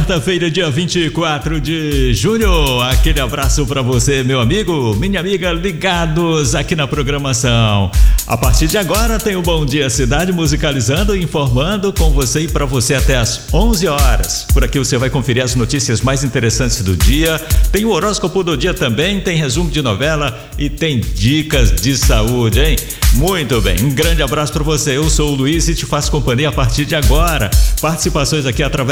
quarta-feira, dia 24 de julho. Aquele abraço para você, meu amigo, minha amiga, ligados aqui na programação. A partir de agora tem o Bom Dia Cidade musicalizando e informando com você e para você até às 11 horas. Por aqui você vai conferir as notícias mais interessantes do dia. Tem o horóscopo do dia também, tem resumo de novela e tem dicas de saúde, hein? Muito bem, um grande abraço para você. Eu sou o Luiz e te faço companhia a partir de agora. Participações aqui através